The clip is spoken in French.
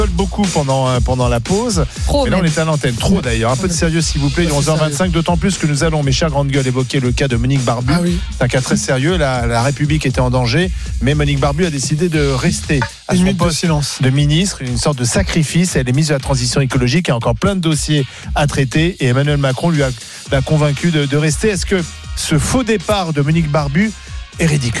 beaucoup pendant la pause. Trop, mais là, même. on est à l'antenne. Trop d'ailleurs. Un peu de sérieux, s'il vous plaît. Il est 11h25. D'autant plus que nous allons, mes chers grandes gueules, évoquer le cas de Monique Barbu. Ah oui. C'est un cas très sérieux. La République était en danger. Mais Monique Barbu a décidé de rester à Une son minute de poste silence. de ministre. Une sorte de sacrifice. Elle est mise à la transition écologique. Il y a encore plein de dossiers à traiter. Et Emmanuel Macron l'a convaincu de rester. Est-ce que ce faux départ de Monique Barbu est ridicule ?